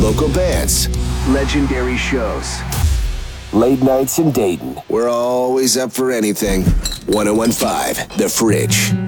local bands, legendary shows, late nights in Dayton. We're always up for anything. 1015, The Fridge.